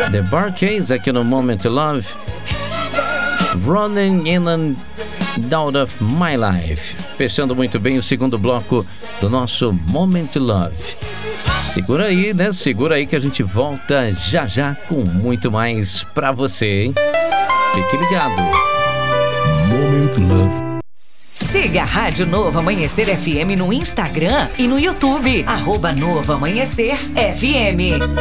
The Bar-Kays aqui no Moment Love. Running in and Out of My Life. Fechando muito bem o segundo bloco do nosso Moment Love. Segura aí, né? Segura aí que a gente volta já já com muito mais pra você, hein? Fique ligado. Moment Love. Siga a Rádio Novo Amanhecer FM no Instagram e no YouTube. @Novo Amanhecer FM.